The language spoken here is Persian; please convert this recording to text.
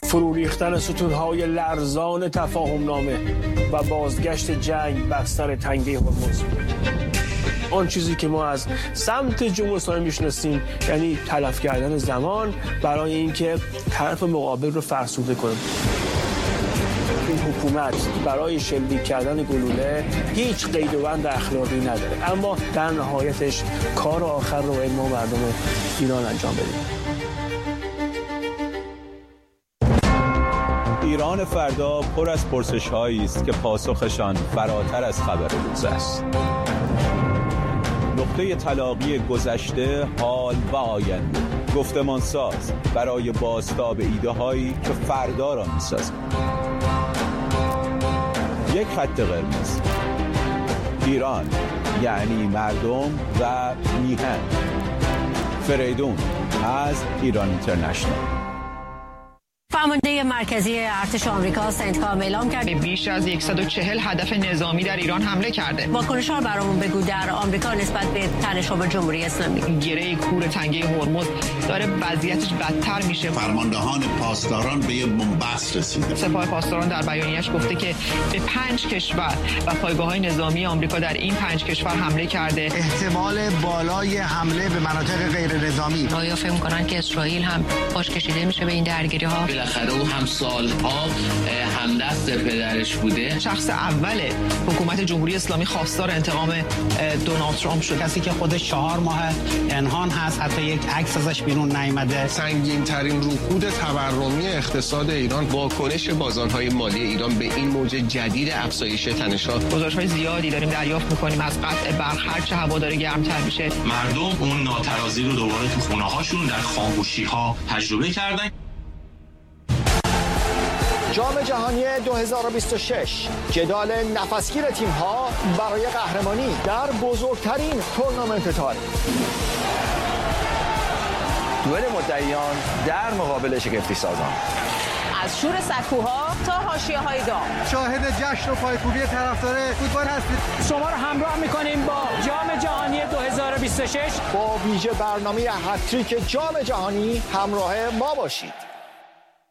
فرو ریختن ستونهای لرزان تفاهمنامه و بازگشت جنگ بر سر تنگه هرمز. آن چیزی که ما از سمت جمهوری اسلامی میشناسیم یعنی تلف کردن زمان برای اینکه طرف مقابل رو فرسوده کنه. این حکومت برای شلیک کردن گلوله هیچ قید و بند اخلاقی نداره، اما در نهایتش کار آخر رو باید ما مردم ایران انجام بدیم. ایران فردا پر از پرسش‌هایی است که پاسخشان فراتر از خبر روز است. نقطه تلاقی گذشته، حال و آینده، گفتمانساز برای بازتاب ایده‌هایی که فردا را می‌سازند. یک خط قرمز. ایران یعنی مردم و میهن. فریدون از ایران اینترنشنال. فرمانده مرکزی ارتش آمریکا سنتکام اعلام کرد بیش از 140 هدف نظامی در ایران حمله کرده. واکنش‌ها رو برامون بگو در آمریکا نسبت به تنش‌ها به جمهوری اسلامی. گره کور تنگه هرمز داره وضعیتش بدتر میشه. فرماندهان پاسداران به بنبست رسیدن. سپاه پاسداران در بیانیه‌اش گفته که به 5 کشور و پایگاه‌های نظامی آمریکا در این 5 کشور حمله کرده. احتمال بالای حمله به مناطق غیر نظامی. آیا فکر می‌کنن که اسرائیل هم پاش کشیده میشه به این درگیری‌ها؟ بالاخره او هم سالها همدست پدرش بوده. شخص اول حکومت جمهوری اسلامی خواستار انتقام دونالد ترامپ شد. کسی که خودش 4 ماه پنهان هست، حتی یک عکس ازش بیرون نیامده. سنگین ترین رکود تورمی اقتصاد ایران، واکنش بازارهای مالی ایران به این موج جدید افزایش تنش‌ها. گزارش‌های زیادی داریم دریافت می‌کنیم از قطع برق هر چه هوا داره گرمتر میشه. مردم اون ناترازی رو دوباره تو خونه‌هاشون در خاموشی‌ها تجربه کردن. جام جهانی 2026 جدال نفسگیر تیم‌ها برای قهرمانی در بزرگترین تورنمنت تاریخ. دوئل مدعیان در مقابل شگفتی سازان. از شور سکوها تا حاشیه‌های دام. شاهد جشن و پایکوبی طرفدار فوتبال هستید. شما رو همراه می‌کنیم با جام جهانی 2026 با ویژه برنامه هتریک جام جهانی همراه ما باشید.